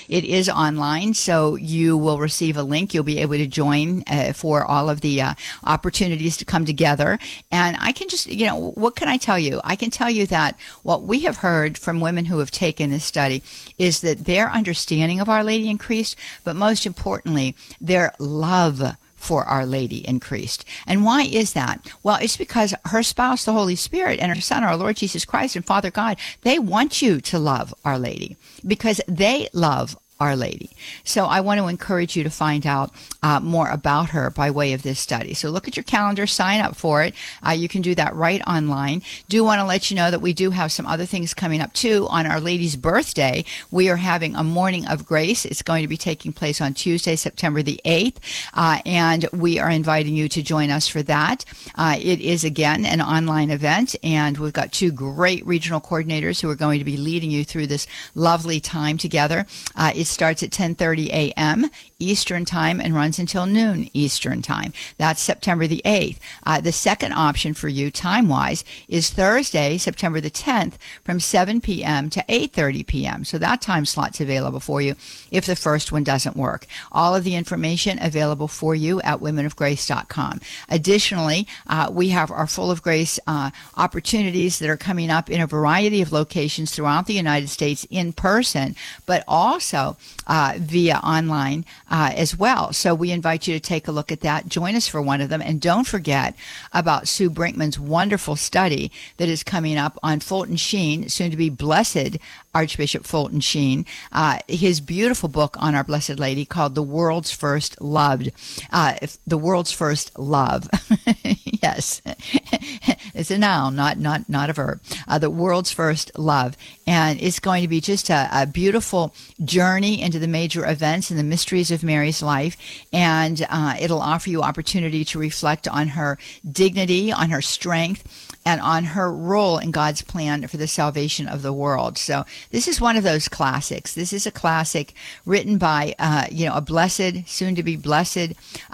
It is online, so you will receive a link. You'll be able to join for all of the opportunities to come together. And I can just, what can I tell you? I can tell you that what we have heard from women who have taken this study is that their understanding of Our Lady increased, but most importantly, their love for Our Lady increased. And why is that? Well, it's because her spouse, the Holy Spirit, and her Son, our Lord Jesus Christ, and Father God, they want you to love Our Lady because they love Our Lady. So I want to encourage you to find out more about her by way of this study. So look at your calendar, sign up for it. You can do that right online. Do want to let you know that we do have some other things coming up too. On Our Lady's birthday, we are having a morning of grace. It's going to be taking place on Tuesday, September the 8th. And we are inviting you to join us for that. It is, again, an online event, and we've got two great regional coordinators who are going to be leading you through this lovely time together. It starts at 10:30 a.m. Eastern Time and runs until noon Eastern Time. That's September the 8th. The second option for you, time-wise, is Thursday, September the 10th, from 7 p.m. to 8:30 p.m. So that time slot's available for you if the first one doesn't work. All of the information available for you at womenofgrace.com. Additionally, we have our Full of Grace opportunities that are coming up in a variety of locations throughout the United States in person, but also via online as well. So we invite you to take a look at that. Join us for one of them. And don't forget about Sue Brinkman's wonderful study that is coming up on Fulton Sheen, soon to be Blessed Archbishop Fulton Sheen, his beautiful book on Our Blessed Lady called The World's First Loved. The World's First Love. Yes. It's a noun, not a verb. The World's First Love. And it's going to be just a beautiful journey into the major events and the mysteries of Mary's life. And it'll offer you opportunity to reflect on her dignity, on her strength, and on her role in God's plan for the salvation of the world. So this is one of those classics. This is a classic written by, a blessed, soon to be blessed.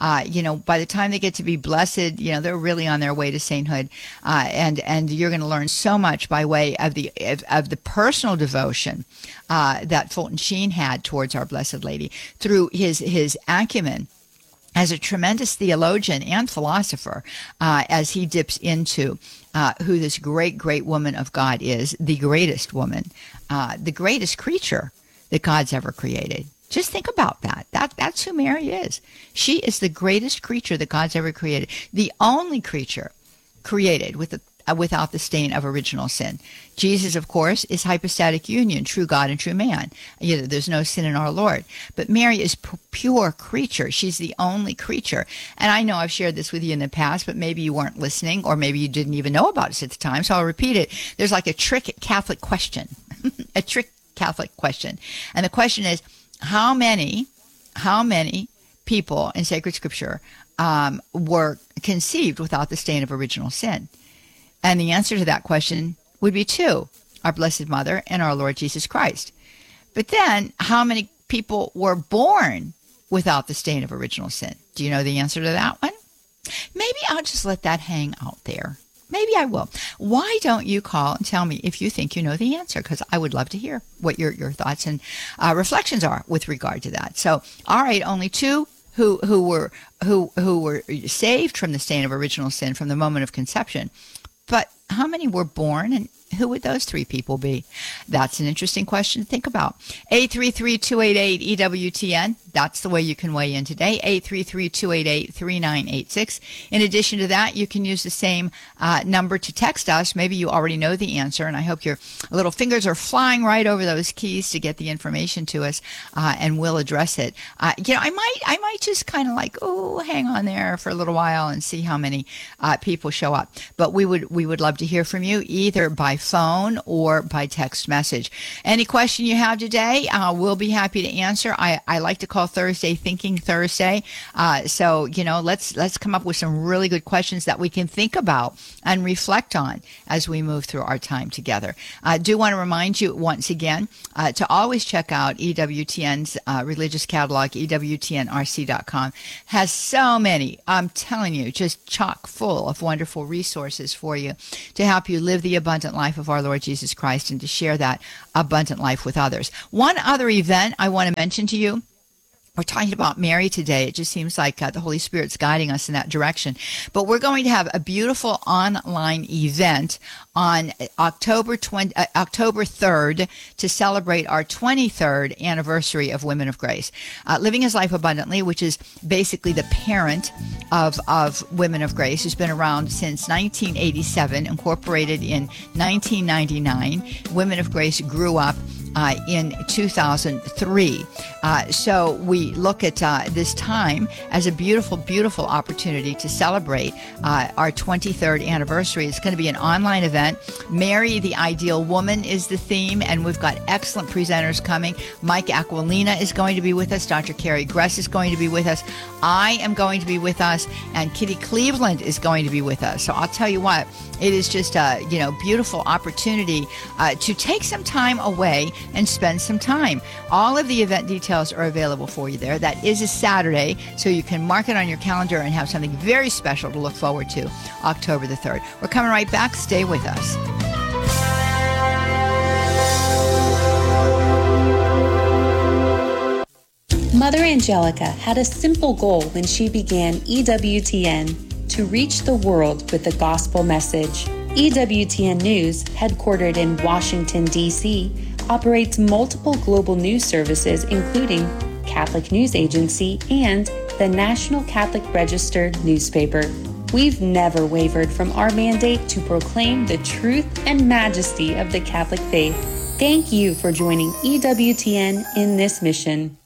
By the time they get to be blessed, they're really on their way to sainthood. And you're going to learn so much by way of the personal devotion that Fulton Sheen had towards Our Blessed Lady through his acumen as a tremendous theologian and philosopher, as he dips into who this great, great woman of God is, the greatest woman, the greatest creature that God's ever created. Just think about that. That's who Mary is. She is the greatest creature that God's ever created, the only creature created without the stain of original sin. Jesus, of course, is hypostatic union, true God and true man. There's no sin in our Lord. But Mary is pure creature. She's the only creature. And I know I've shared this with you in the past, but maybe you weren't listening, or maybe you didn't even know about it at the time, so I'll repeat it. There's like a trick Catholic question, a trick Catholic question. And the question is, how many people in sacred scripture were conceived without the stain of original sin? And the answer to that question would be 2, our Blessed Mother and our Lord Jesus Christ. But then, how many people were born without the stain of original sin? Do you know the answer to that one? Maybe I'll just let that hang out there. Maybe I will. Why don't you call and tell me if you think you know the answer? Because I would love to hear what your thoughts and reflections are with regard to that. So, all right, only 2 who were saved from the stain of original sin from the moment of conception. But how many were born, and who would those 3 people be? That's an interesting question to think about. 833-288-EWTN. That's the way you can weigh in today. 833-288-3986. In addition to that, you can use the same number to text us. Maybe you already know the answer, and I hope your little fingers are flying right over those keys to get the information to us, and we'll address it. I might just kind of hang on there for a little while and see how many people show up. But we would love to hear from you either by phone or by text message. Any question you have today, we'll be happy to answer. I like to call Thursday Thinking Thursday. So let's come up with some really good questions that we can think about and reflect on as we move through our time together. I do want to remind you once again to always check out EWTN's religious catalog. EWTNRC.com has so many, I'm telling you, just chock full of wonderful resources for you to help you live the abundant life life of our Lord Jesus Christ and to share that abundant life with others. One other event I want to mention to you. We're talking about Mary today. It just seems like the Holy Spirit's guiding us in that direction. But we're going to have a beautiful online event on October 3rd to celebrate our 23rd anniversary of Women of Grace. Living His Life Abundantly, which is basically the parent of Women of Grace, who's been around since 1987, incorporated in 1999. Women of Grace grew up in 2003. So we look at this time as a beautiful, beautiful opportunity to celebrate our 23rd anniversary. It's going to be an online event. Mary, the Ideal Woman is the theme, and we've got excellent presenters coming. Mike Aquilina is going to be with us. Dr. Carrie Gress is going to be with us. I am going to be with us, and Kitty Cleveland is going to be with us. So I'll tell you what, it is just a beautiful opportunity to take some time away and spend some time. All of the event details are available for you there. That is a Saturday, so you can mark it on your calendar and have something very special to look forward to October the 3rd. We're coming right back. Stay with us. Mother Angelica had a simple goal when she began EWTN: to reach the world with the gospel message. EWTN News, headquartered in Washington, D.C., operates multiple global news services, including Catholic News Agency and the National Catholic Register newspaper. We've never wavered from our mandate to proclaim the truth and majesty of the Catholic faith. Thank you for joining EWTN in this mission.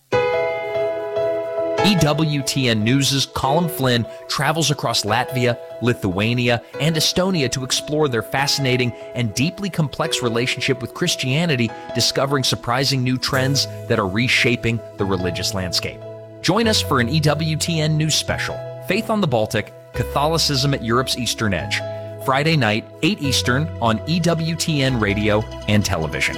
EWTN News' Colin Flynn travels across Latvia, Lithuania, and Estonia to explore their fascinating and deeply complex relationship with Christianity, discovering surprising new trends that are reshaping the religious landscape. Join us for an EWTN News special, Faith on the Baltic, Catholicism at Europe's Eastern Edge, Friday night, 8 Eastern on EWTN Radio and Television.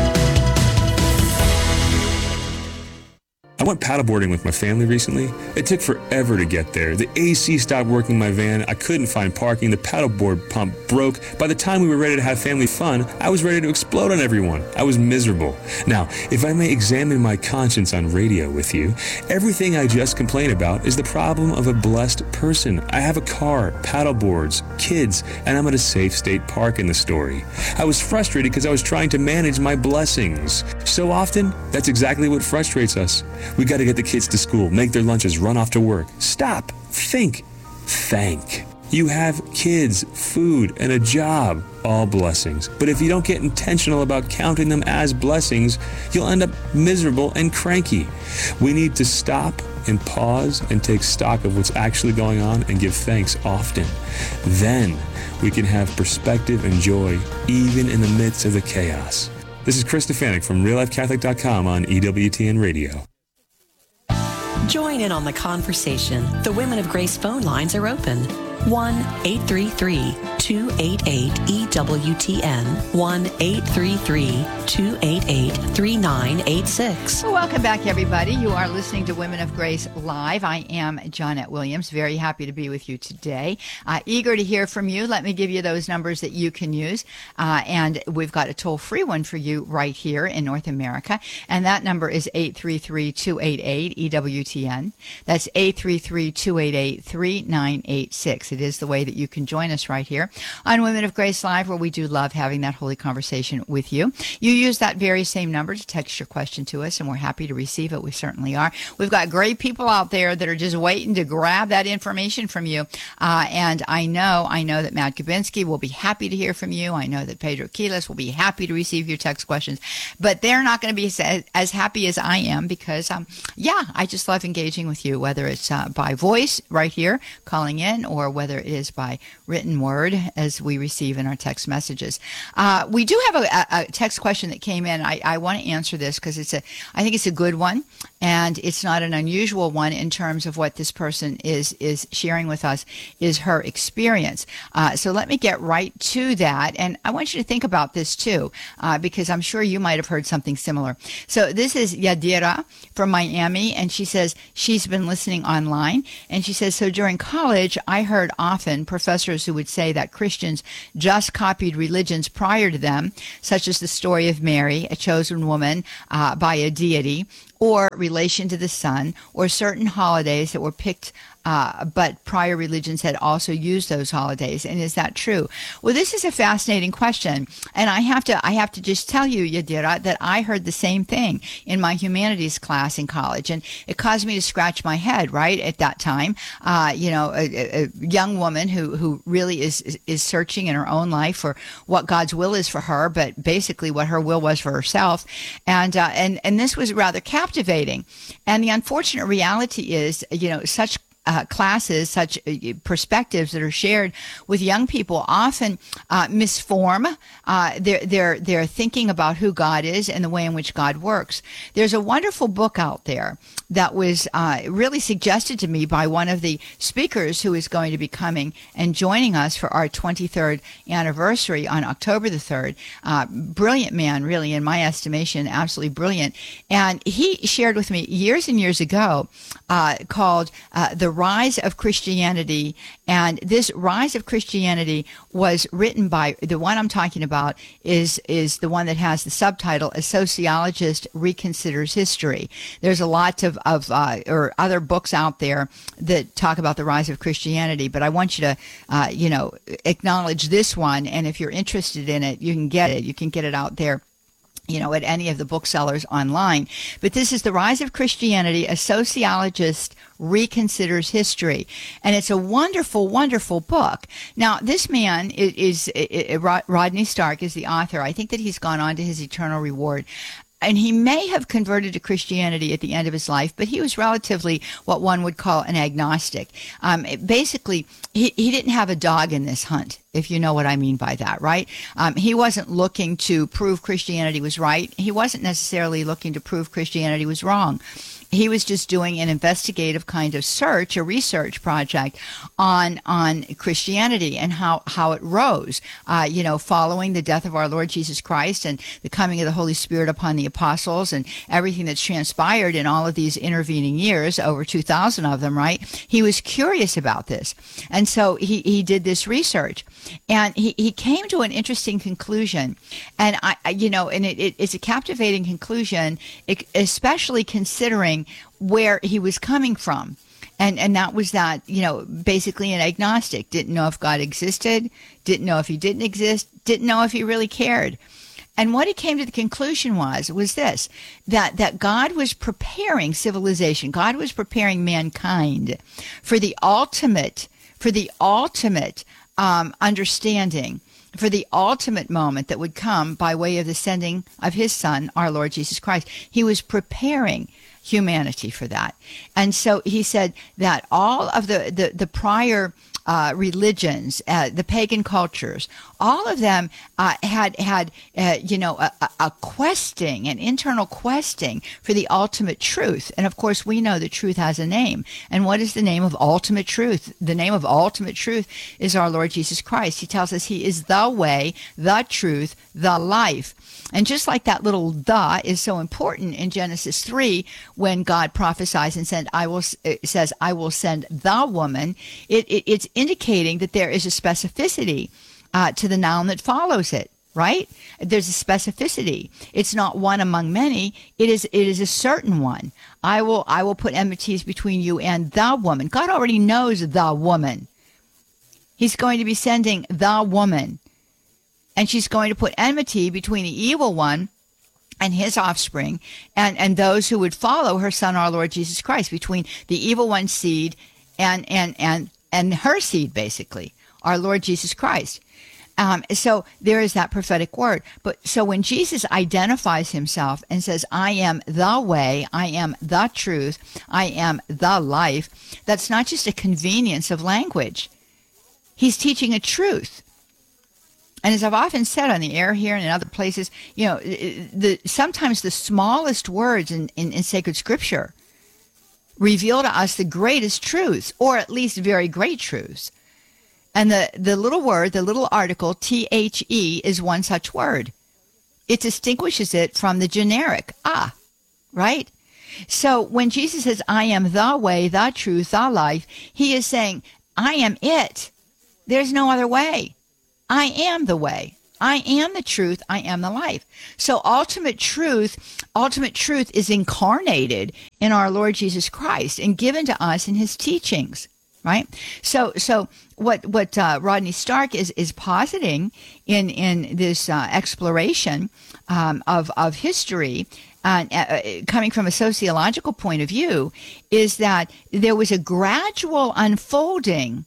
I went paddleboarding with my family recently. It took forever to get there. The AC stopped working in my van. I couldn't find parking. The paddleboard pump broke. By the time we were ready to have family fun, I was ready to explode on everyone. I was miserable. Now, if I may examine my conscience on radio with you, everything I just complained about is the problem of a blessed person. I have a car, paddleboards, kids, and I'm at a safe state park in the story. I was frustrated because I was trying to manage my blessings. So often, that's exactly what frustrates us. We got to get the kids to school, make their lunches, run off to work. Stop, think, thank. You have kids, food, and a job, all blessings. But if you don't get intentional about counting them as blessings, you'll end up miserable and cranky. We need to stop and pause and take stock of what's actually going on and give thanks often. Then we can have perspective and joy even in the midst of the chaos. This is Chris Stefanik from RealLifeCatholic.com on EWTN Radio. Join in on the conversation. The Women of Grace phone lines are open. 1-833-288-EWTN. 1-833-288-3986. Well, welcome back, everybody. You are listening to Women of Grace Live. I am Johnette Williams. Very happy to be with you today. Eager to hear from you. Let me give you those numbers that you can use. And we've got a toll-free one for you right here in North America. And that number is 833-288-EWTN. That's 833-288-3986. It is the way that you can join us right here on Women of Grace Live, where we do love having that holy conversation with you. You use that very same number to text your question to us, and we're happy to receive it. We certainly are. We've got great people out there that are just waiting to grab that information from you. And I know that Matt Gabinski will be happy to hear from you. I know that Pedro Quiles will be happy to receive your text questions, but they're not going to be as happy as I am because, I just love engaging with you, whether it's by voice right here, calling in, or whether it is by written word as we receive in our text messages. We do have a text question that came in. I want to answer this because I think it's a good one, and it's not an unusual one in terms of what this person is sharing with us is her experience. So let me get right to that, and I want you to think about this too, because I'm sure you might have heard something similar. So this is Yadira from Miami, and she says she's been listening online, and she says, so during college, I heard heard often professors who would say that Christians just copied religions prior to them, such as the story of Mary, a chosen woman by a deity, or relation to the sun, or certain holidays that were picked, but prior religions had also used those holidays. And is that true? Well, this is a fascinating question, and I have to just tell you, Yadira, that I heard the same thing in my humanities class in college, and it caused me to scratch my head. Right at that time, a young woman who really is searching in her own life for what God's will is for her, but basically what her will was for herself, and this was rather captivating. And the unfortunate reality is, such classes, such perspectives that are shared with young people often misform their thinking about who God is and the way in which God works. There's a wonderful book out there that was really suggested to me by one of the speakers who is going to be coming and joining us for our 23rd anniversary on October the 3rd. Brilliant man, really, in my estimation, absolutely brilliant. And he shared with me years and years ago called The Rise of Christianity. And this Rise of Christianity was written by, the one I'm talking about is the one that has the subtitle, A Sociologist Reconsiders History. There's a lot of or other books out there that talk about the rise of Christianity, but I want you to, acknowledge this one. And if you're interested in it, you can get it. You can get it out there, at any of the booksellers online. But this is The Rise of Christianity, A Sociologist Reconsiders History. And it's a wonderful, wonderful book. Now, this man is Rodney Stark is the author. I think that he's gone on to his eternal reward. And he may have converted to Christianity at the end of his life, but he was relatively what one would call an agnostic. Basically, he didn't have a dog in this hunt, if you know what I mean by that, right? He wasn't looking to prove Christianity was right. He wasn't necessarily looking to prove Christianity was wrong. He was just doing an investigative kind of search, a research project on Christianity and how it rose, following the death of our Lord Jesus Christ and the coming of the Holy Spirit upon the apostles and everything that's transpired in all of these intervening years, over 2,000 of them, right? He was curious about this. And so he did this research, and he came to an interesting conclusion. And it's a captivating conclusion, especially considering where he was coming from. And that was that, basically an agnostic, didn't know if God existed, didn't know if he didn't exist, didn't know if he really cared. And what he came to the conclusion was this, that God was preparing civilization, God was preparing mankind for the ultimate understanding, for the ultimate moment that would come by way of the sending of his Son, our Lord Jesus Christ. He was preparing humanity for that. And so he said that all of the prior religions, the pagan cultures, all of them had a questing, an internal questing for the ultimate truth. And of course, we know that truth has a name. And what is the name of ultimate truth? The name of ultimate truth is our Lord Jesus Christ. He tells us he is the way, the truth, the life. And just like that little "the" is so important in Genesis 3, when God prophesies and says, I will send the woman, it's indicating that there is a specificity to the noun that follows it, right? There's a specificity. It's not one among many. It is a certain one. I will put enmities between you and the woman. God already knows the woman. He's going to be sending the woman. And she's going to put enmity between the evil one and his offspring and those who would follow her Son, our Lord Jesus Christ, between the evil one's seed and her seed, basically, our Lord Jesus Christ. So there is that prophetic word. But so when Jesus identifies himself and says, I am the way, I am the truth, I am the life, that's not just a convenience of language. He's teaching a truth. And as I've often said on the air here and in other places, sometimes the smallest words in sacred scripture reveal to us the greatest truths, or at least very great truths. And the little word, the little article, THE, is one such word. It distinguishes it from the generic, right? So when Jesus says, I am the way, the truth, the life, he is saying, I am it. There's no other way. I am the way. I am the truth. I am the life. So ultimate truth is incarnated in our Lord Jesus Christ and given to us in his teachings, right? So what Rodney Stark is positing in this exploration of history, coming from a sociological point of view, is that there was a gradual unfolding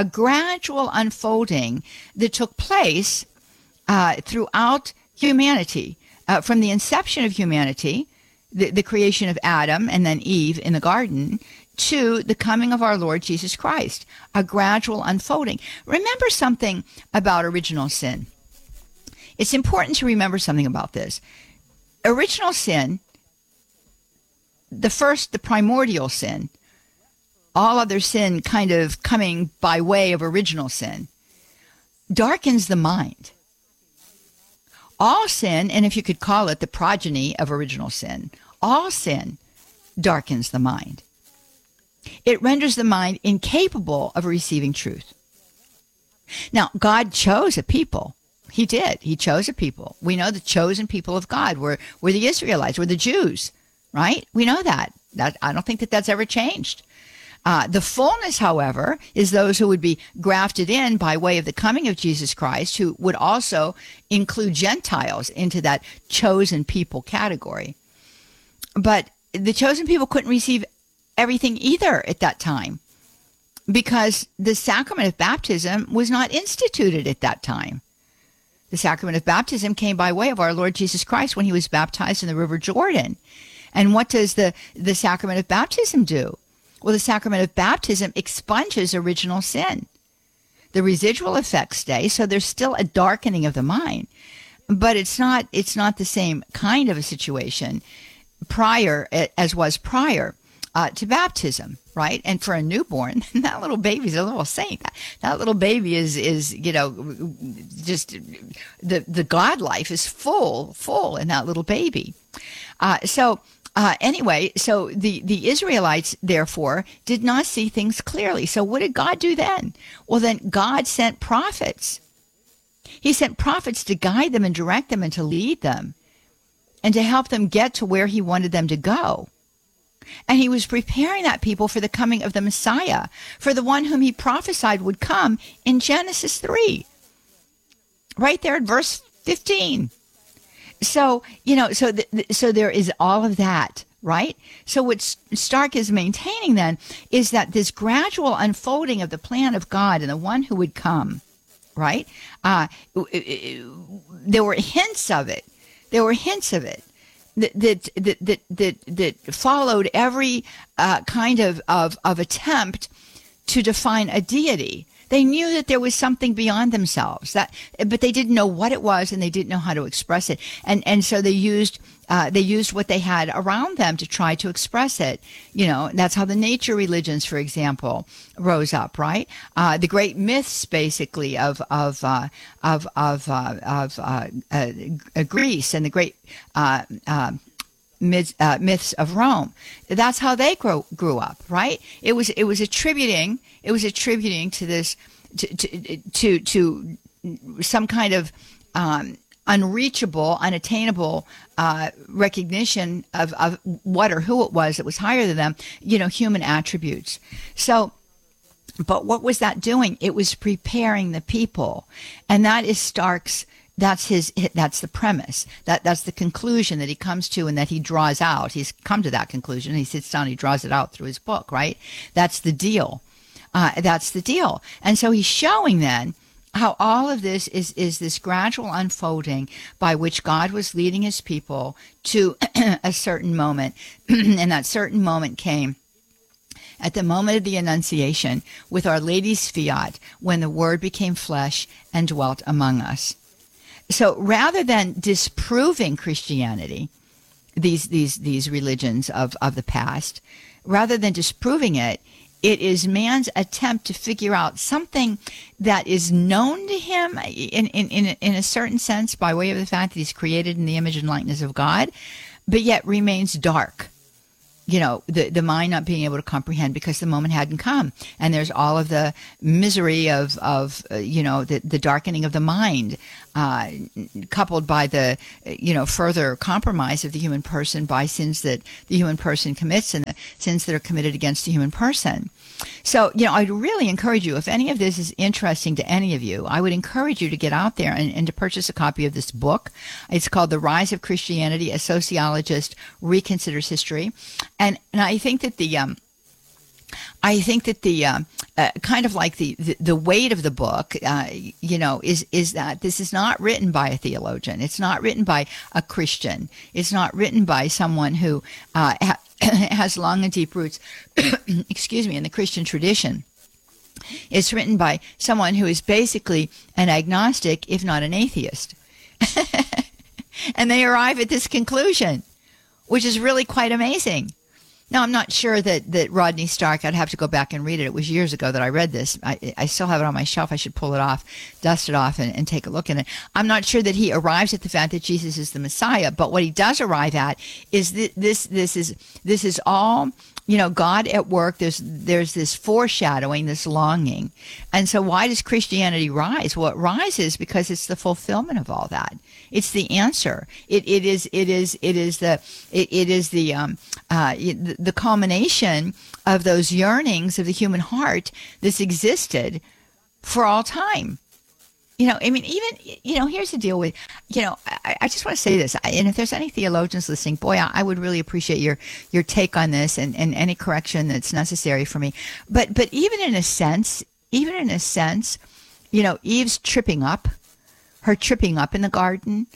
that took place throughout humanity, from the inception of humanity, the creation of Adam and then Eve in the garden, to the coming of our Lord Jesus Christ, a gradual unfolding. Remember something about original sin. It's important to remember something about this. Original sin, the primordial sin, all other sin kind of coming by way of original sin, darkens the mind. All sin, and if you could call it the progeny of original sin, all sin darkens the mind. It renders the mind incapable of receiving truth. Now, God chose a people. He did. He chose a people. We know the chosen people of God were the Israelites, were the Jews, right? We know that. I don't think that's ever changed. The fullness, however, is those who would be grafted in by way of the coming of Jesus Christ, who would also include Gentiles into that chosen people category. But the chosen people couldn't receive everything either at that time, because the sacrament of baptism was not instituted at that time. The sacrament of baptism came by way of our Lord Jesus Christ when he was baptized in the River Jordan. And what does the sacrament of baptism do? Well, the sacrament of baptism expunges original sin. The residual effects stay, so there's still a darkening of the mind, but it's not the same kind of a situation prior as was prior to baptism, right? And for a newborn, that little baby's a little saint. That little baby is just the God life is full in that little baby. Anyway, so the Israelites, therefore, did not see things clearly. So what did God do then? Well, then God sent prophets. He sent prophets to guide them and direct them and to lead them and to help them get to where he wanted them to go. And he was preparing that people for the coming of the Messiah, for the one whom he prophesied would come in Genesis 3, right there in verse 15. So, so there is all of that, right? So what Stark is maintaining then is that this gradual unfolding of the plan of God and the one who would come, right? There were hints of it. That followed every kind of attempt to define a deity. They knew that there was something beyond themselves, but they didn't know what it was, and they didn't know how to express it. And so they used what they had around them to try to express it. That's how the nature religions, for example, rose up. Right, the great myths, basically of Greece and the great myths of Rome. That's how they grew up, right? It was attributing to this to some kind of unreachable, unattainable recognition of what or who it was that was higher than them, human attributes. So, but what was that doing? It was preparing the people, and that is Stark's. That's the premise. That's the conclusion that he comes to and that he draws out. He's come to that conclusion. He sits down, he draws it out through his book, right? That's the deal. And so he's showing then how all of this is this gradual unfolding by which God was leading his people to a certain moment. And that certain moment came at the moment of the Annunciation with Our Lady's fiat, when the Word became flesh and dwelt among us. So rather than disproving Christianity, these religions of the past, rather than disproving it, it is man's attempt to figure out something that is known to him in a certain sense by way of the fact that he's created in the image and likeness of God, but yet remains dark. the mind not being able to comprehend because the moment hadn't come. And there's all of the misery of the darkening of the mind, coupled by the, further compromise of the human person by sins that the human person commits and the sins that are committed against the human person. So, I'd really encourage you, if any of this is interesting to any of you, I would encourage you to get out there and to purchase a copy of this book. It's called The Rise of Christianity, A Sociologist Reconsiders History. And I think that the kind of like the weight of the book, is that this is not written by a theologian. It's not written by a Christian. It's not written by someone who has long and deep roots, excuse me, in the Christian tradition. It's written by someone who is basically an agnostic, if not an atheist. And they arrive at this conclusion, which is really quite amazing. Now, I'm not sure that Rodney Stark, I'd have to go back and read it. It was years ago that I read this. I still have it on my shelf. I should pull it off, dust it off, and take a look at it. I'm not sure that he arrives at the fact that Jesus is the Messiah, but what he does arrive at is this is all, God at work. There's this foreshadowing, this longing. And so why does Christianity rise? Well, it rises because it's the fulfillment of all that. It's the answer. It is the culmination of those yearnings of the human heart that's existed for all time. Here's the deal with, I just want to say this, and if there's any theologians listening, boy, I would really appreciate your take on this and any correction that's necessary for me. But even in a sense, Eve's tripping up in the garden,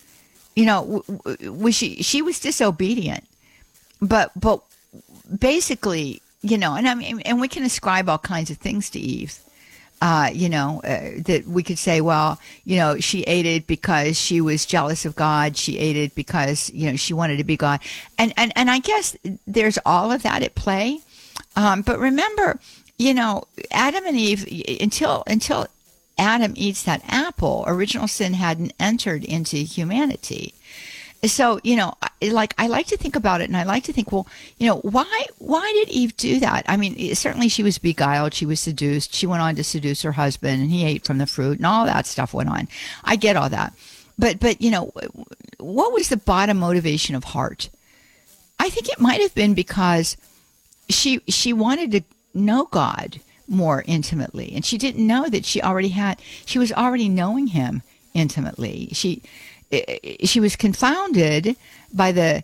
she was disobedient, but basically, and we can ascribe all kinds of things to Eve. That we could say, well, she ate it because she was jealous of God. She ate it because, she wanted to be God. And I guess there's all of that at play. But remember, Adam and Eve, until Adam eats that apple, original sin hadn't entered into humanity. So, I like to think about it, and I like to think, well, why did Eve do that? I mean, certainly she was beguiled, she was seduced, she went on to seduce her husband, and he ate from the fruit, and all that stuff went on. I get all that. But what was the bottom motivation of heart? I think it might have been because she wanted to know God more intimately, and she didn't know that she was already knowing him intimately. She was confounded by the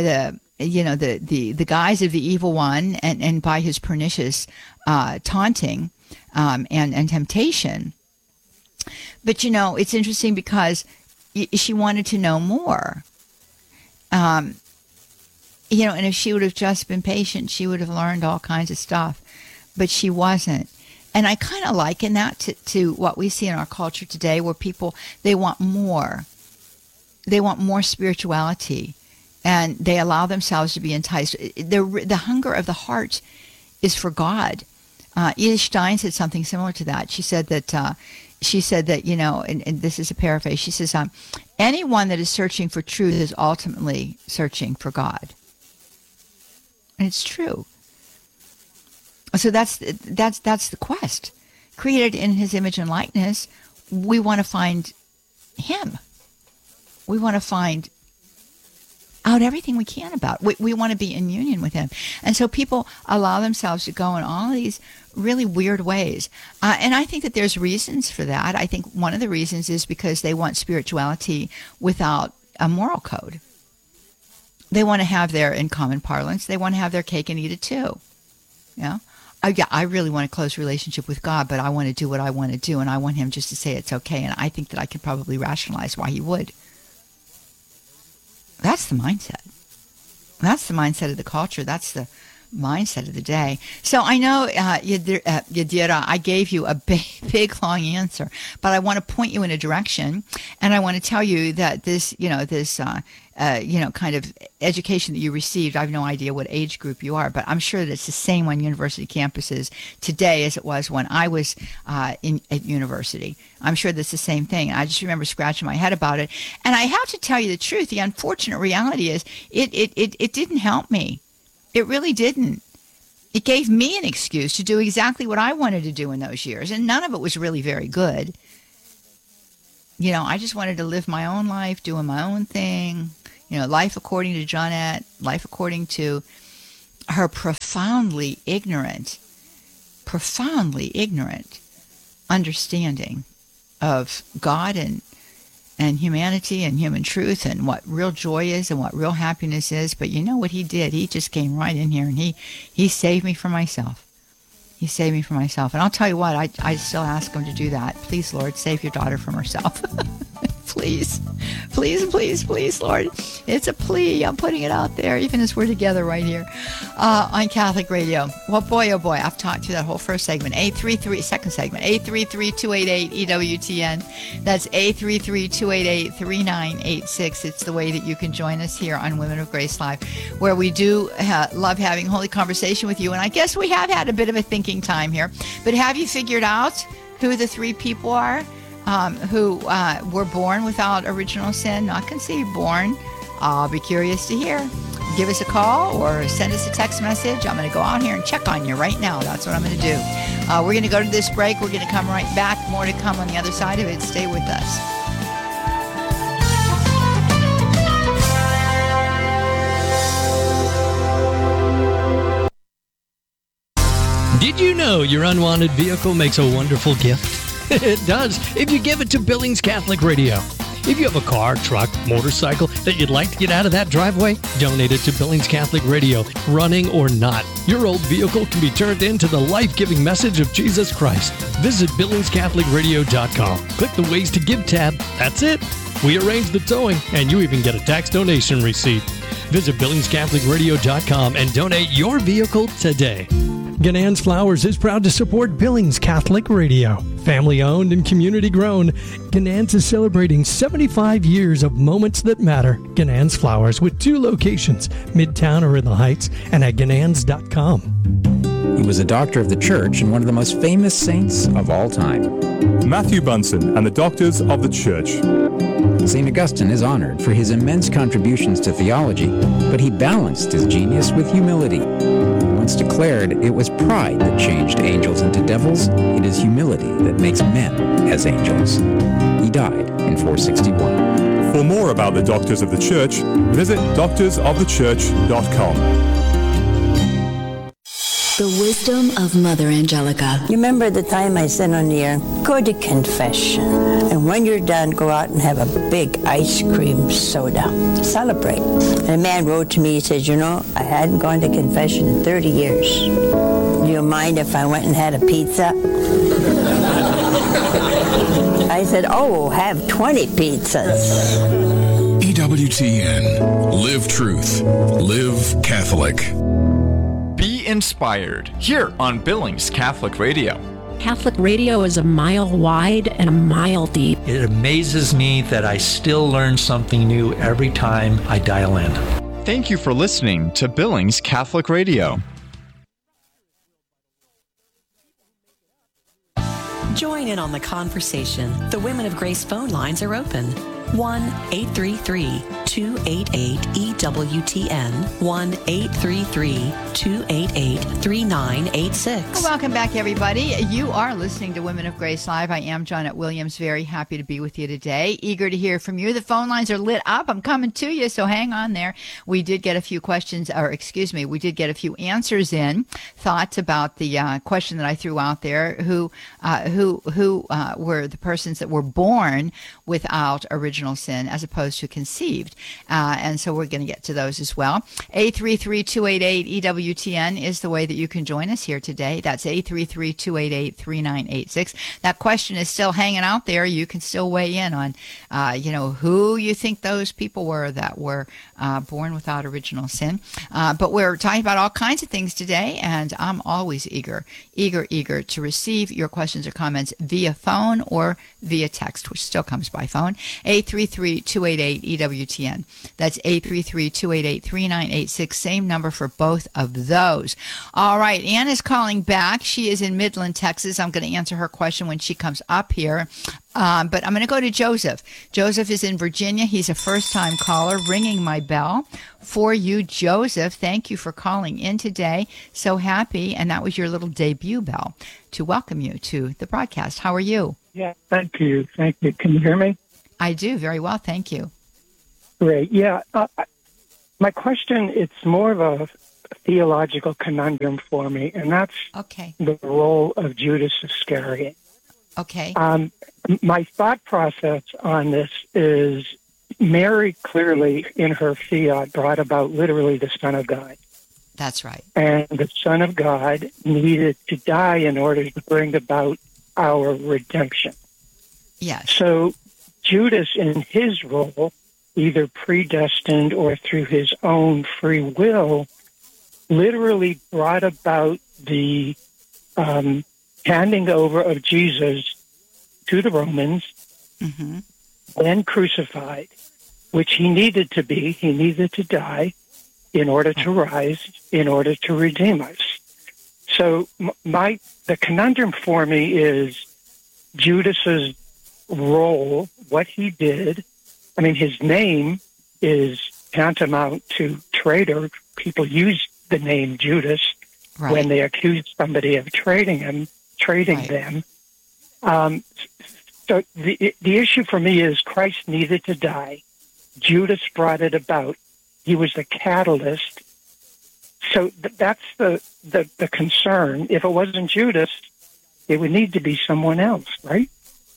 guise of the evil one and by his pernicious taunting and temptation. But it's interesting because she wanted to know more. And if she would have just been patient, she would have learned all kinds of stuff. But she wasn't. And I kind of liken that to what we see in our culture today, where people, they want more. They want more spirituality, and they allow themselves to be enticed. The hunger of the heart is for God. Edith Stein said something similar to that. She said that, and this is a paraphrase. She says, anyone that is searching for truth is ultimately searching for God. And it's true. So that's the quest. Created in his image and likeness, we want to find him. We want to find out everything we can about. We want to be in union with him. And so people allow themselves to go in all of these really weird ways. And I think that there's reasons for that. I think one of the reasons is because they want spirituality without a moral code. They want to have in common parlance, they want to have their cake and eat it too. I really want a close relationship with God, but I want to do what I want to do, and I want him just to say it's okay. And I think that I can probably rationalize why he would. That's the mindset. That's the mindset of the culture. That's the mindset of the day. So I know, Yadira, I gave you a big, long answer, but I want to point you in a direction, and I want to tell you that this kind of education that you received, I have no idea what age group you are, but I'm sure that it's the same on university campuses today as it was when I was at university. I'm sure that's the same thing. I just remember scratching my head about it. And I have to tell you the truth. The unfortunate reality is it didn't help me. It really didn't. It gave me an excuse to do exactly what I wanted to do in those years, and none of it was really very good. You know, I just wanted to live my own life, doing my own thing. You know, life according to Johnette, life according to her profoundly ignorant understanding of God and humanity and human truth and what real joy is and what real happiness is. But you know what he did? He just came right in here and he saved me from myself. He saved me from myself. And I'll tell you what, I still ask him to do that. Please, Lord, save your daughter from herself. Please, please, please, please, Lord. It's a plea. I'm putting it out there, even as we're together right here on Catholic Radio. Well, boy, oh boy, I've talked through that whole first segment. Second segment, 833-288-EWTN. That's 833-288-3986. It's the way that you can join us here on Women of Grace Live, where we do love having holy conversation with you. And I guess we have had a bit of a thinking time here. But have you figured out who the three people are? Who were born without original sin, not conceived, born. I'll be curious to hear. Give us a call or send us a text message. I'm going to go out here and check on you right now. That's what I'm going to do. We're going to go to this break. We're going to come right back. More to come on the other side of it. Stay with us. Did you know your unwanted vehicle makes a wonderful gift? It does, if you give it to Billings Catholic Radio. If you have a car, truck, motorcycle that you'd like to get out of that driveway, donate it to Billings Catholic Radio, running or not. Your old vehicle can be turned into the life-giving message of Jesus Christ. Visit BillingsCatholicRadio.com. Click the Ways to Give tab. That's it. We arrange the towing, and you even get a tax donation receipt. Visit BillingsCatholicRadio.com and donate your vehicle today. Ganann's Flowers is proud to support Billings Catholic Radio. Family owned and community grown, Ganann's is celebrating 75 years of moments that matter. Ganann's Flowers with 2 locations, Midtown or in the Heights, and at Ganann's.com. He was a doctor of the church and one of the most famous saints of all time. Matthew Bunson and the Doctors of the Church. St. Augustine is honored for his immense contributions to theology, but he balanced his genius with humility. Once declared, it was pride that changed angels into devils. It is humility that makes men as angels. He died in 461. For more about the Doctors of the Church, visit doctorsofthechurch.com. The wisdom of Mother Angelica. You remember the time I said on the air, go to confession. And when you're done, go out and have a big ice cream soda. Celebrate. And a man wrote to me, he says, you know, I hadn't gone to confession in 30 years. Do you mind if I went and had a pizza? I said, oh, have 20 pizzas. EWTN. Live truth. Live Catholic. Be inspired here on Billings Catholic Radio. Catholic radio is a mile wide and a mile deep. It amazes me that I still learn something new every time I dial in. Thank you for listening to Billings Catholic Radio. Join in on the conversation. The Women of Grace phone lines are open. 1-833-288-EWTN. 1-833-288-3986. Welcome back, everybody. You are listening to Women of Grace Live. I am Johnette Williams. Very happy to be with you today. Eager to hear from you. The phone lines are lit up. I'm coming to you, so hang on there. We did get a few questions, we did get a few answers in. Thoughts about the question that I threw out there. Who were the persons that were born without original sin as opposed to conceived? And so we're going to get to those as well. 833-288-EWTN is the way that you can join us here today. That's 833-288-3986. That question is still hanging out there. You can still weigh in on, who you think those people were that were born without original sin. But we're talking about all kinds of things today, and I'm always eager to receive your questions or comments via phone or via text, which still comes by phone. 833-288-EWTN. That's 833-288-3986. Same number for both of those. All right, Ann is calling back. She is in Midland, Texas. I'm going to answer her question when she comes up here. But I'm going to go to Joseph. Joseph is in Virginia. He's a first-time caller, ringing my bell for you, Joseph. Thank you for calling in today. So happy. And that was your little debut bell to welcome you to the broadcast. How are you? Yeah, thank you. Thank you. Can you hear me? I do. Very well. Thank you. Great. Yeah. My question, it's more of a theological conundrum for me, and that's the role of Judas Iscariot. Okay. My thought process on this is Mary clearly, in her fiat, brought about literally the Son of God. That's right. And the Son of God needed to die in order to bring about our redemption. Yes. So Judas, in his role, either predestined or through his own free will, literally brought about the handing over of Jesus to the Romans, then crucified, which he needed to be. He needed to die in order to rise, in order to redeem us. So the conundrum for me is Judas's role, what he did. I mean, his name is tantamount to traitor. People use the name Judas when they accuse somebody of trading them. So the issue for me is Christ needed to die. Judas brought it about. He was the catalyst. So that's the concern. If it wasn't Judas, it would need to be someone else, right?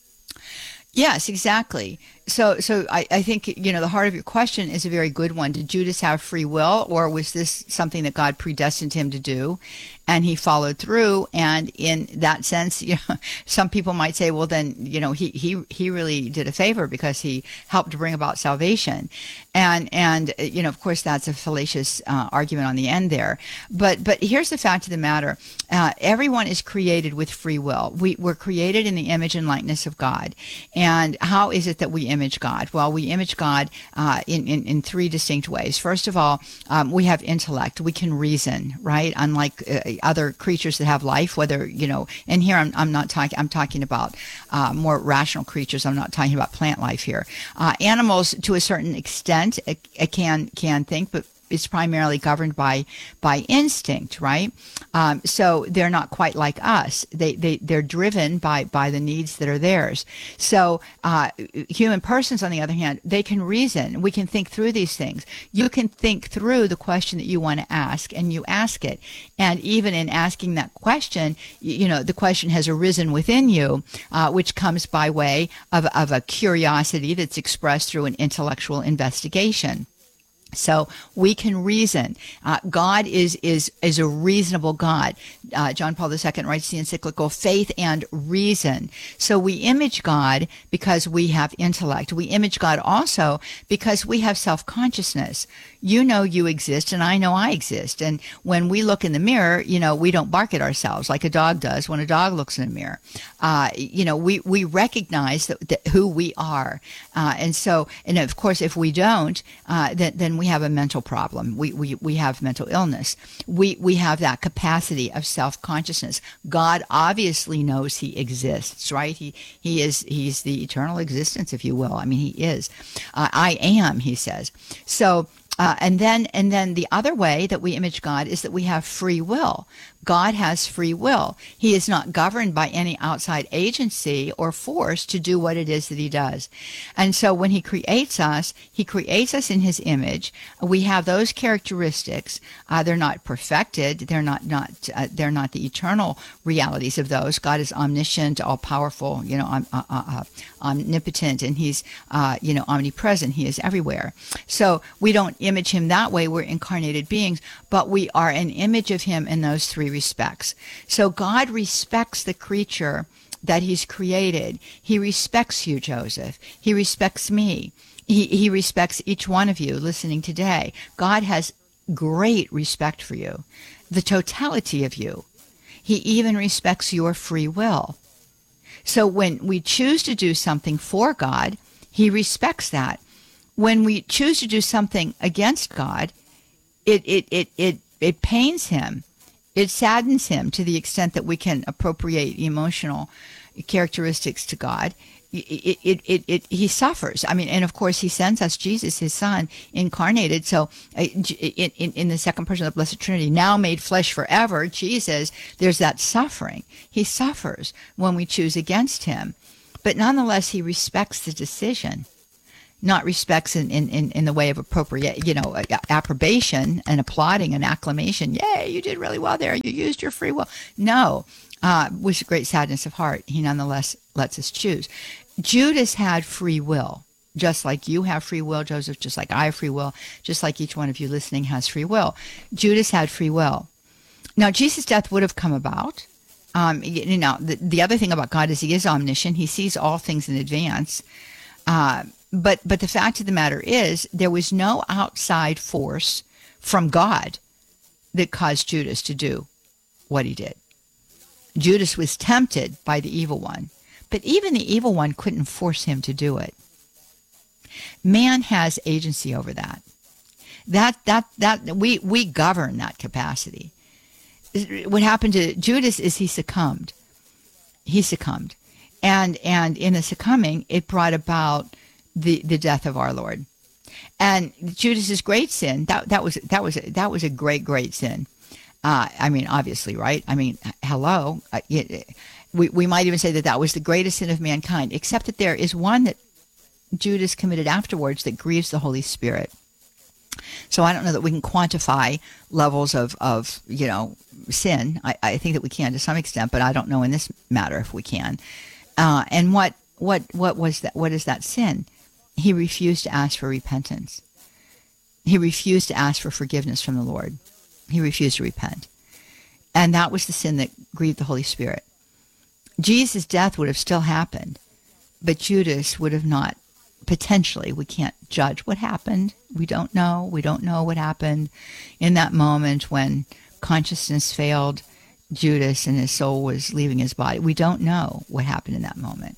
Yes, exactly. So I think, the heart of your question is a very good one. Did Judas have free will, or was this something that God predestined him to do and he followed through? And in that sense, some people might say, well, then, he really did a favor because he helped to bring about salvation. And of course, that's a fallacious argument on the end there. But here's the fact of the matter. Everyone is created with free will. We're created in the image and likeness of God. And how is it that we image God? Well, we image God in three distinct ways. First of all, we have intellect. We can reason, right? Unlike other creatures that have life, whether, and here I'm talking about more rational creatures. I'm not talking about plant life here. Animals, to a certain extent, can think, but it's primarily governed by instinct, right? So they're not quite like us. They're driven by the needs that are theirs. So human persons, on the other hand, they can reason. We can think through these things. You can think through the question that you want to ask, and you ask it. And even in asking that question, the question has arisen within you, which comes by way of a curiosity that's expressed through an intellectual investigation. So we can reason. God is a reasonable God. John Paul II writes the encyclical Faith and Reason. So we image God because we have intellect. We image God also because we have self-consciousness. You know you exist, and I know I exist. And when we look in the mirror, we don't bark at ourselves like a dog does when a dog looks in a mirror. We recognize that who we are. And of course, if we don't, then we have a mental problem. We have mental illness. We have that capacity of self-consciousness. God obviously knows he exists, right? He's the eternal existence, if you will. I mean, he is. I am, he says. So, and then the other way that we image God is that we have free will. God has free will. He is not governed by any outside agency or force to do what it is that he does. And so when he creates us in his image. We have those characteristics. They're not perfected. They're not the eternal realities of those. God is omniscient, all powerful, omnipotent, and he's, omnipresent. He is everywhere. So we don't image him that way. We're incarnated beings, but we are an image of him in those three respects. So God respects the creature that he's created. He respects you, Joseph. He respects me. He respects each one of you listening today. God has great respect for you, the totality of you. He even respects your free will. So when we choose to do something for God, He respects that. When we choose to do something against God, it pains him. It saddens him to the extent that we can appropriate emotional characteristics to God. He suffers. I mean, and of course, he sends us Jesus, his son, incarnated. So, in the second person of the Blessed Trinity, now made flesh forever, Jesus, there's that suffering. He suffers when we choose against him. But nonetheless, he respects the decision. Not respects in the way of appropriate, approbation and applauding and acclamation. Yay, you did really well there. You used your free will. No, with great sadness of heart, he nonetheless lets us choose. Judas had free will, just like you have free will, Joseph, just like I have free will, just like each one of you listening has free will. Judas had free will. Now, Jesus' death would have come about. The other thing about God is he is omniscient. He sees all things in advance. But the fact of the matter is, there was no outside force from God that caused Judas to do what he did. Judas was tempted by the evil one, but even the evil one couldn't force him to do it. Man has agency over that. We govern that capacity. What happened to Judas is he succumbed. And in the succumbing, it brought about the death of our Lord. And Judas's great sin, that was a great sin. I mean, obviously, right? I mean, hello. We might even say that was the greatest sin of mankind, except that there is one that Judas committed afterwards that grieves the Holy Spirit. So I don't know that we can quantify levels of sin. I think that we can to some extent, but I don't know in this matter if we can. And what was that? What is that sin? He refused to ask for repentance. He refused to ask for forgiveness from the Lord. He refused to repent. And that was the sin that grieved the Holy Spirit. Jesus' death would have still happened, but Judas would have not. Potentially, we can't judge what happened. We don't know. We don't know what happened in that moment when consciousness failed Judas and his soul was leaving his body. We don't know what happened in that moment.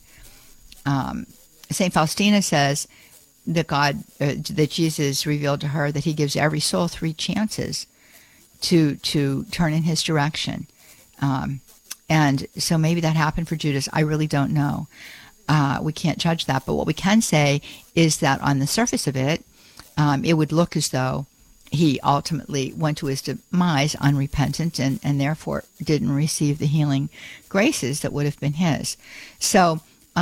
St. Faustina says that Jesus revealed to her that he gives every soul 3 chances to turn in his direction. And so maybe that happened for Judas. I really don't know. We can't judge that. But what we can say is that on the surface of it, it would look as though he ultimately went to his demise unrepentant and therefore didn't receive the healing graces that would have been his. So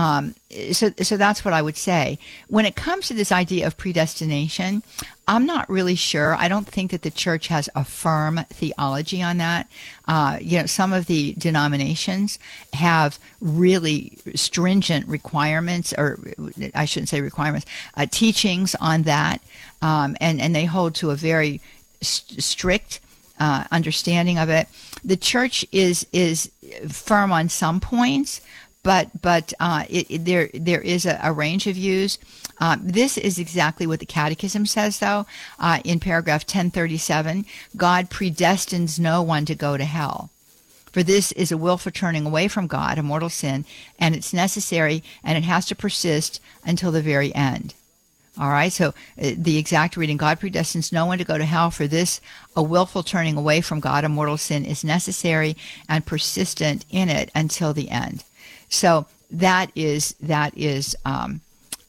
that's what I would say. When it comes to this idea of predestination, I'm not really sure. I don't think that the church has a firm theology on that. Some of the denominations have really stringent requirements, or I shouldn't say requirements, teachings on that, and they hold to a very strict understanding of it. The church is firm on some points, but there is a range of views. This is exactly what the Catechism says, though. In paragraph 1037, God predestines no one to go to hell. For this is a willful turning away from God, a mortal sin, and it's necessary, and it has to persist until the very end. All right, so the exact reading, God predestines no one to go to hell. For this, a willful turning away from God, a mortal sin, is necessary and persistent in it until the end. So that is the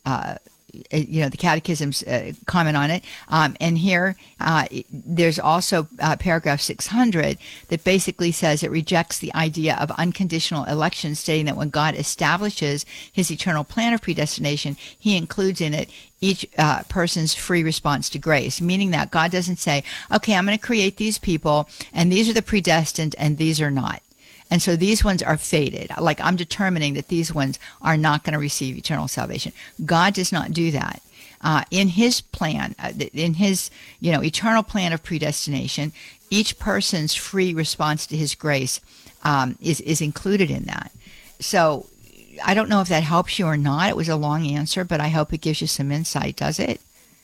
Catechism's comment on it. And here there's also paragraph 600 that basically says it rejects the idea of unconditional election, stating that when God establishes his eternal plan of predestination, he includes in it each person's free response to grace, meaning that God doesn't say, okay, I'm going to create these people, and these are the predestined, and these are not. And so these ones are fated. Like I'm determining that these ones are not going to receive eternal salvation. God does not do that. In his plan, in his eternal plan of predestination, each person's free response to his grace is included in that. So I don't know if that helps you or not. It was a long answer, but I hope it gives you some insight. Does it?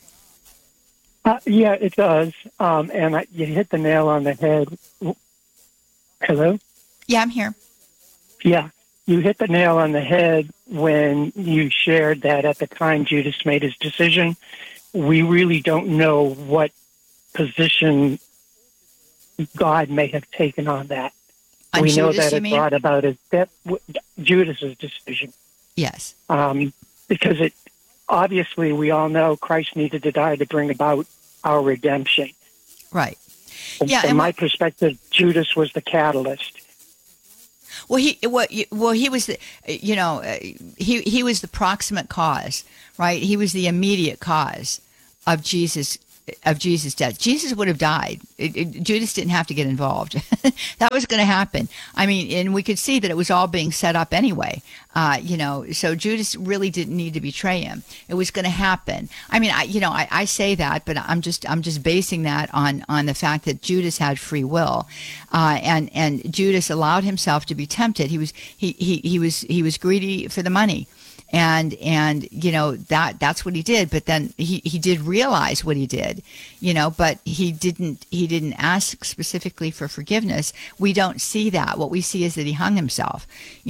Yeah, it does. And you hit the nail on the head. Hello? Yeah, I'm here. Yeah. you hit the nail on the head when you shared that at the time Judas made his decision, we really don't know what position God may have taken on that. We know that it brought about Judas's decision. Yes. Because it obviously we all know Christ needed to die to bring about our redemption. Right. From my perspective, Judas was the catalyst. Well, he was the, he was the proximate cause, right? He was the immediate cause of Jesus' death. Jesus would have died. Judas didn't have to get involved. That was going to happen. I mean, and we could see that it was all being set up anyway. So Judas really didn't need to betray him. It was going to happen. I mean, I say that, but I'm just basing that on the fact that Judas had free will, and Judas allowed himself to be tempted. He was greedy for the money. And that's what he did. But then he did realize what he did, but he didn't ask specifically for forgiveness. We don't see that. What we see is that he hung himself,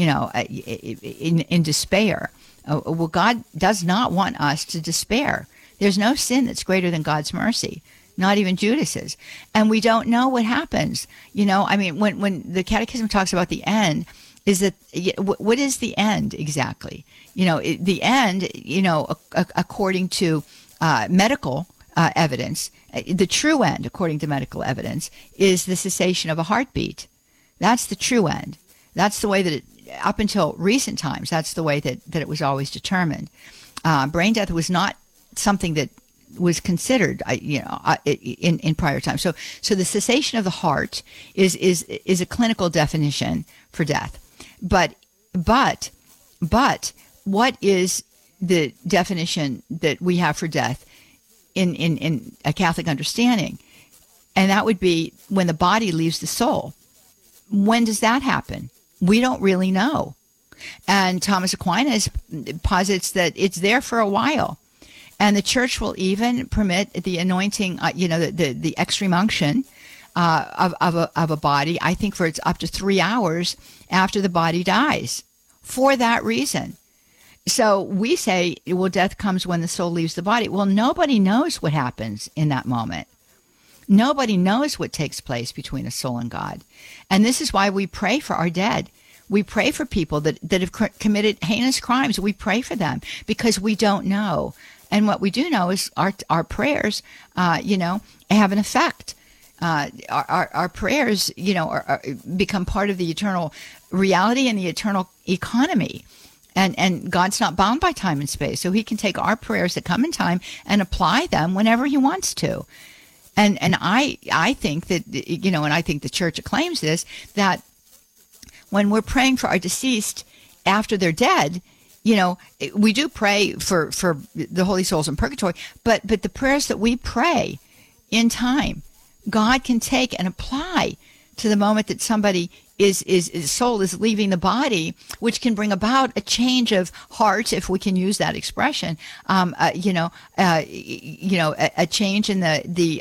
in despair. Well, God does not want us to despair. There's no sin that's greater than God's mercy, not even Judas's. And we don't know what happens. When the Catechism talks about the end, is that what is the end exactly? The end, according to medical evidence, the true end, according to medical evidence, is the cessation of a heartbeat. That's the true end. That's the way that up until recent times, that's the way that it was always determined. Brain death was not something that was considered, in prior times. So the cessation of the heart is a clinical definition for death. But what is the definition that we have for death in a Catholic understanding? And that would be when the body leaves the soul. When does that happen? We don't really know. And Thomas Aquinas posits that it's there for a while. And the church will even permit the anointing, the extreme unction of a body, I think, for it's up to 3 hours after the body dies, for that reason. So we say, well, death comes when the soul leaves the body. Well, nobody knows what happens in that moment. Nobody knows what takes place between a soul and God. And this is why we pray for our dead. We pray for people that have committed heinous crimes. We pray for them because we don't know. And what we do know is our prayers, have an effect. Our prayers, become part of the eternal reality and the eternal economy. And God's not bound by time and space. So he can take our prayers that come in time and apply them whenever he wants to. And I think that, and I think the church acclaims this, that when we're praying for our deceased after they're dead, we do pray for the holy souls in purgatory, but the prayers that we pray in time, God can take and apply to the moment that somebody his soul is leaving the body, which can bring about a change of heart, if we can use that expression. A change in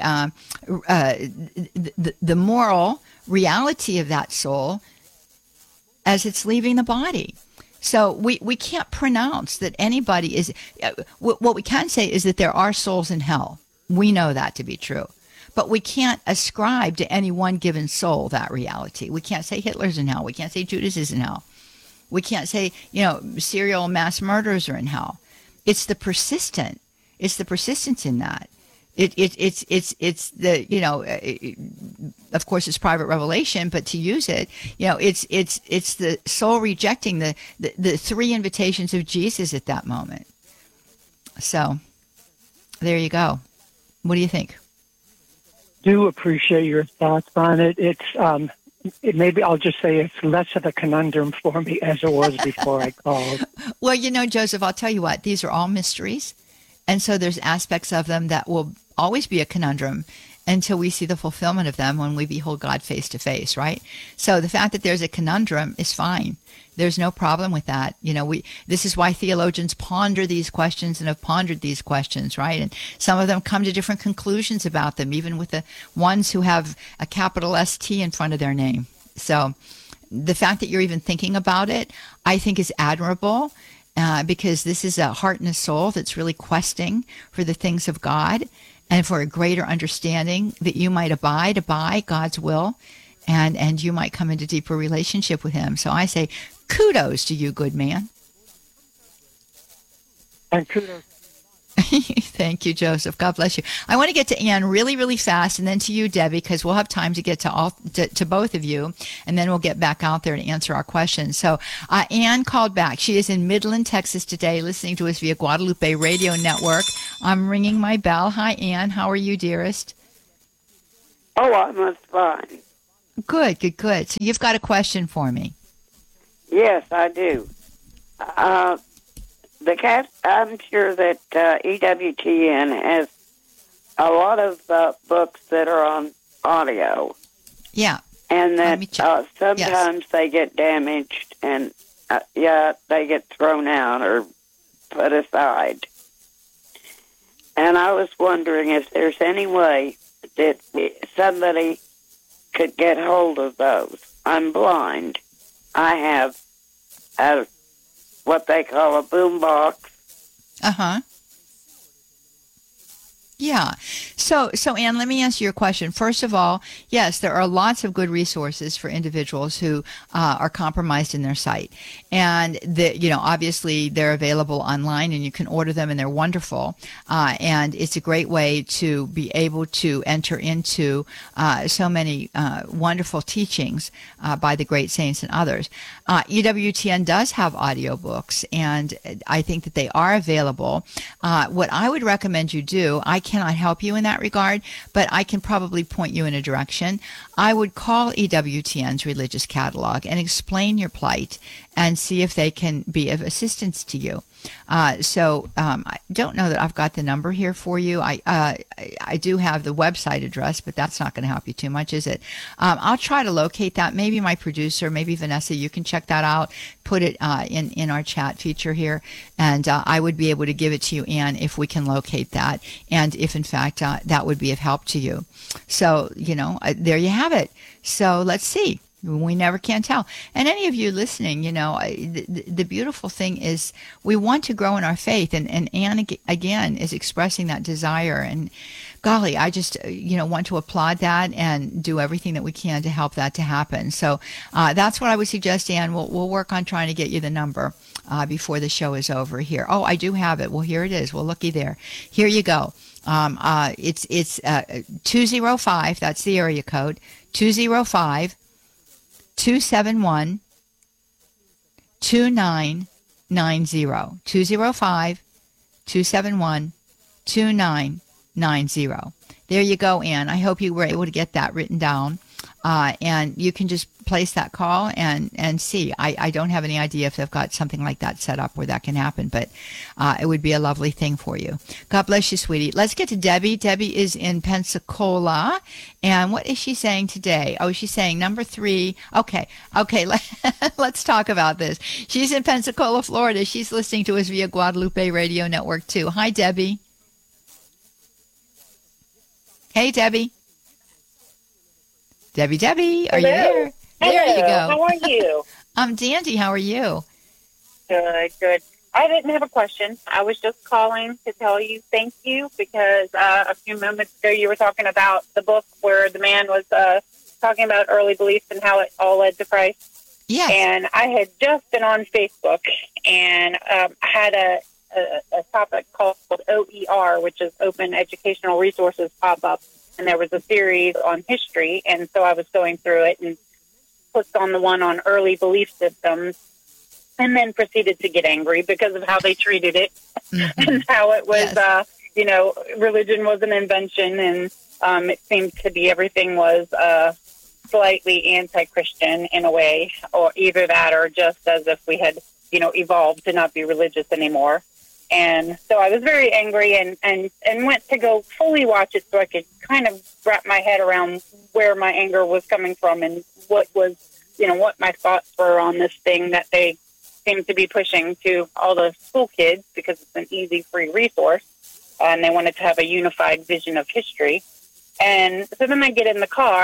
the moral reality of that soul as it's leaving the body. So we can't pronounce that anybody is. What we can say is that there are souls in hell. We know that to be true. But we can't ascribe to any one given soul that reality. We can't say Hitler's in hell. We can't say Judas is in hell. We can't say, serial mass murderers are in hell. It's the persistence in that. It's the, of course it's private revelation, but to use it, it's the soul rejecting the three invitations of Jesus at that moment. So there you go. What do you think? Do appreciate your thoughts on it. It's maybe I'll just say it's less of a conundrum for me as it was before I called. Well, Joseph, I'll tell you what, these are all mysteries. And so there's aspects of them that will always be a conundrum until we see the fulfillment of them when we behold God face to face, right? So the fact that there's a conundrum is fine. There's no problem with that. This is why theologians ponder these questions and have pondered these questions, right? And some of them come to different conclusions about them, even with the ones who have a capital ST in front of their name. So the fact that you're even thinking about it, I think is admirable. Because this is a heart and a soul that's really questing for the things of God and for a greater understanding that you might abide by God's will and you might come into deeper relationship with him. So I say kudos to you, good man. And kudos. Thank you, Joseph. God bless you. I want to get to Ann really, really fast, and then to you, Debbie, because we'll have time to get to both of you, and then we'll get back out there to answer our questions. So Ann called back. She is in Midland, Texas today, listening to us via Guadalupe Radio Network. I'm ringing my bell. Hi, Ann. How are you, dearest? Oh, I'm fine. Good, good, good. So you've got a question for me. Yes, I do. I'm sure that EWTN has a lot of books that are on audio. Yeah. And that sometimes they get damaged and, they get thrown out or put aside. And I was wondering if there's any way that somebody could get hold of those. I'm blind. I have what they call a boom box. Uh-huh. Yeah. So Ann, let me answer your question. First of all, yes, there are lots of good resources for individuals who are compromised in their sight. And, obviously they're available online and you can order them and they're wonderful. And it's a great way to be able to enter into so many wonderful teachings by the great saints and others. EWTN does have audiobooks, and I think that they are available. What I would recommend you do, I cannot help you in that regard, but I can probably point you in a direction. I would call EWTN's religious catalog and explain your plight and see if they can be of assistance to you. I don't know that I've got the number here for you. I do have the website address, but that's not going to help you too much, is it? I'll try to locate that. Maybe my producer, maybe Vanessa, you can check that out, put it in our chat feature here, and I would be able to give it to you, Ann, if we can locate that, and if in fact that would be of help to you. So, there you have it. So let's see. We never can tell. And any of you listening, the beautiful thing is we want to grow in our faith. And Ann, again, is expressing that desire. And golly, I just, want to applaud that and do everything that we can to help that to happen. So that's what I would suggest, Ann. We'll work on trying to get you the number before the show is over here. Oh, I do have it. Well, here it is. Well, looky there. Here you go. It's 205. That's the area code. 205. 271-2990. 205-271-2990. There you go, Ann. I hope you were able to get that written down. And you can just place that call and see. I don't have any idea if they've got something like that set up where that can happen, but it would be a lovely thing for you. God bless you, sweetie. Let's get to Debbie. Debbie is in Pensacola. And what is she saying today? Oh, she's saying number 3. Okay. Let's talk about this. She's in Pensacola, Florida. She's listening to us via Guadalupe Radio Network, too. Hi, Debbie. Hey, Debbie. Debbie, are you there? There you go. How are you? I'm dandy. How are you? Good. I didn't have a question. I was just calling to tell you thank you because a few moments ago you were talking about the book where the man was talking about early beliefs and how it all led to Christ. Yeah. And I had just been on Facebook and had a topic called OER, which is Open Educational Resources, pop up. And there was a series on history, and so I was going through it and clicked on the one on early belief systems and then proceeded to get angry because of how they treated it and how it was, religion was an invention, and it seemed to be everything was slightly anti-Christian in a way, or either that or just as if we had, evolved to not be religious anymore. And so I was very angry and went to go fully watch it so I could kind of wrap my head around where my anger was coming from and what was, what my thoughts were on this thing that they seem to be pushing to all the school kids because it's an easy, free resource. And they wanted to have a unified vision of history. And so then I get in the car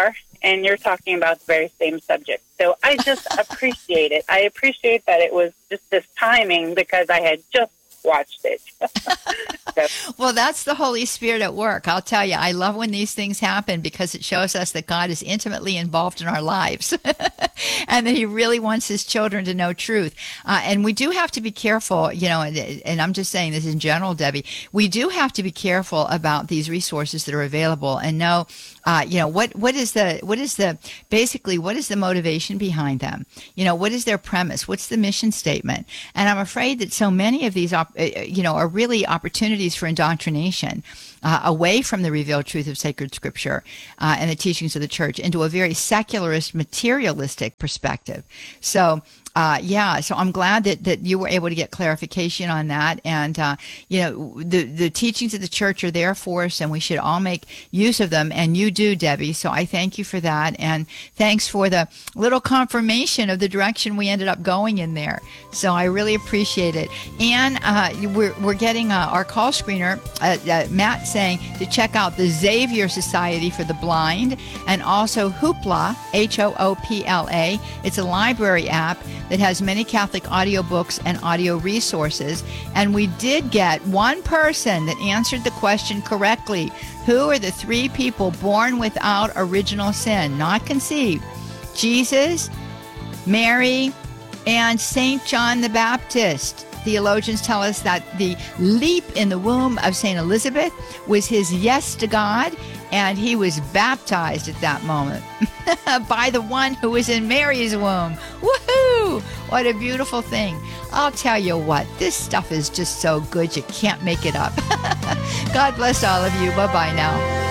and you're talking about the very same subject. So I just appreciate it. I appreciate that it was just this timing because I had just watched it. Well, that's the Holy Spirit at work. I'll tell you, I love when these things happen because it shows us that God is intimately involved in our lives and that he really wants his children to know truth. And we do have to be careful, and I'm just saying this in general, Debbie, we do have to be careful about these resources that are available and know, what is the motivation behind them? What is their premise? What's the mission statement? And I'm afraid that so many of these, are really opportunities for indoctrination away from the revealed truth of sacred scripture and the teachings of the church into a very secularist, materialistic perspective. So I'm glad that you were able to get clarification on that. And, the teachings of the church are there for us and we should all make use of them. And you do, Debbie. So I thank you for that. And thanks for the little confirmation of the direction we ended up going in there. So I really appreciate it. And we're getting our call screener, Matt, saying to check out the Xavier Society for the Blind and also Hoopla, Hoopla. It's a library app that has many Catholic audiobooks and audio resources. And we did get one person that answered the question correctly. Who are the three people born without original sin, not conceived? Jesus, Mary, and St. John the Baptist. Theologians tell us that the leap in the womb of St. Elizabeth was his yes to God, and he was baptized at that moment by the one who was in Mary's womb. Woohoo! What a beautiful thing. I'll tell you what, this stuff is just so good you can't make it up. God bless all of you. Bye-bye now.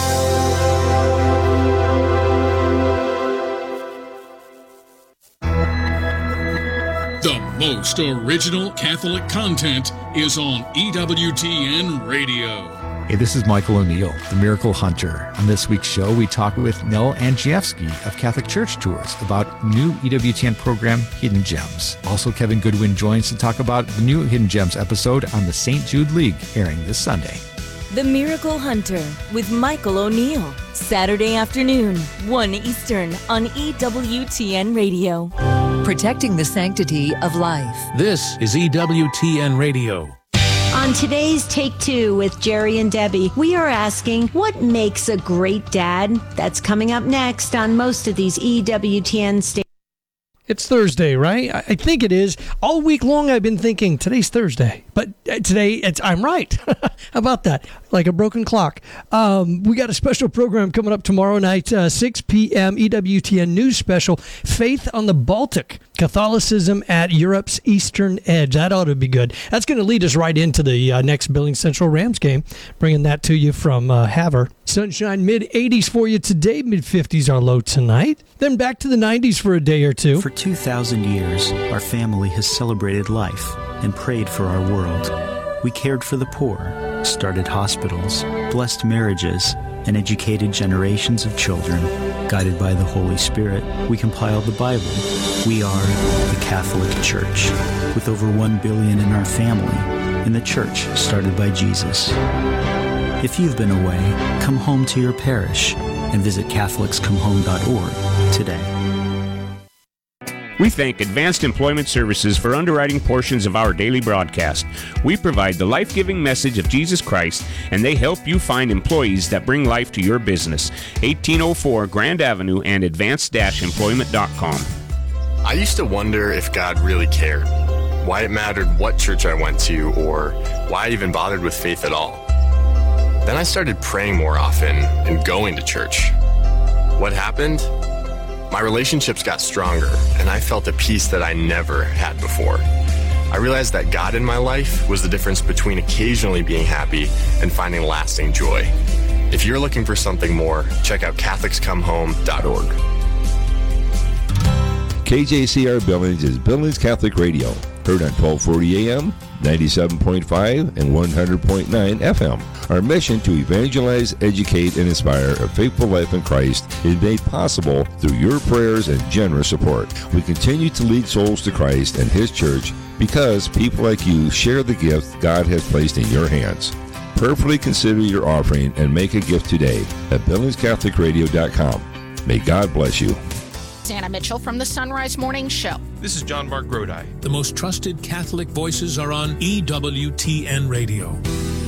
The most original Catholic content is on EWTN Radio. Hey, this is Michael O'Neill, the Miracle Hunter. On this week's show, we talk with Nell Andrzejewski of Catholic Church Tours about new EWTN program, Hidden Gems. Also, Kevin Goodwin joins to talk about the new Hidden Gems episode on the St. Jude League, airing this Sunday. The Miracle Hunter with Michael O'Neill. Saturday afternoon, 1 Eastern on EWTN Radio. Protecting the sanctity of life. This is EWTN Radio. On today's Take Two with Jerry and Debbie, we are asking what makes a great dad? That's coming up next on most of these EWTN stations. It's Thursday, right? I think it is. All week long, I've been thinking today's Thursday, but today I'm right. How about that? Like a broken clock. We got a special program coming up tomorrow night, 6 p.m. EWTN News Special, Faith on the Baltic, Catholicism at Europe's Eastern Edge. That ought to be good. That's going to lead us right into the next Billings Central Rams game, bringing that to you from Havre. Sunshine, mid-80s for you today, mid-50s are low tonight. Then back to the 90s for a day or two. For 2,000 years, our family has celebrated life and prayed for our world. We cared for the poor, started hospitals, blessed marriages, and educated generations of children. Guided by the Holy Spirit, we compiled the Bible. We are the Catholic Church, with over 1 billion in our family, and the church started by Jesus. If you've been away, come home to your parish and visit CatholicsComeHome.org today. We thank Advanced Employment Services for underwriting portions of our daily broadcast. We provide the life-giving message of Jesus Christ, and they help you find employees that bring life to your business. 1804 Grand Avenue and advanced-employment.com. I used to wonder if God really cared, why it mattered what church I went to, or why I even bothered with faith at all. Then I started praying more often and going to church. What happened? My relationships got stronger, and I felt a peace that I never had before. I realized that God in my life was the difference between occasionally being happy and finding lasting joy. If you're looking for something more, check out CatholicsComeHome.org. KJCR Billings is Billings Catholic Radio, heard on 1240 AM, 97.5, and 100.9 FM. Our mission to evangelize, educate, and inspire a faithful life in Christ is made possible through your prayers and generous support. We continue to lead souls to Christ and His church because people like you share the gift God has placed in your hands. Prayerfully consider your offering and make a gift today at BillingsCatholicRadio.com. May God bless you. Anna Mitchell from the Sunrise Morning Show. This is John Mark Grodi. The most trusted Catholic voices are on EWTN Radio.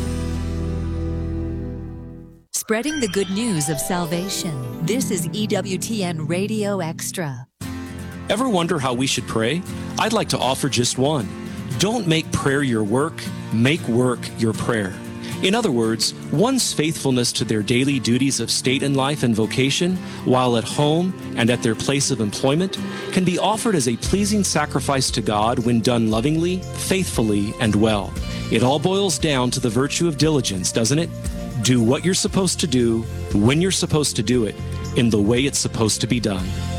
Spreading the good news of salvation. This is EWTN Radio Extra. Ever wonder how we should pray? I'd like to offer just one. Don't make prayer your work, make work your prayer. In other words, one's faithfulness to their daily duties of state and life and vocation, while at home and at their place of employment, can be offered as a pleasing sacrifice to God when done lovingly, faithfully, and well. It all boils down to the virtue of diligence, doesn't it? Do what you're supposed to do, when you're supposed to do it, in the way it's supposed to be done.